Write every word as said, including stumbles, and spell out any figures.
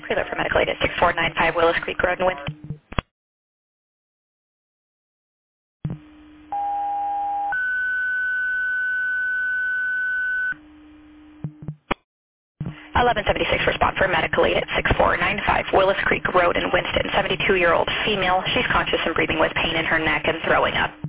Preload for medical aid at six four nine five Willis Creek Road in Winston. eleven seventy-six, respond for medical aid at six four nine five Willis Creek Road in Winston. seventy-two-year-old female. She's conscious and breathing with pain in her neck and throwing up.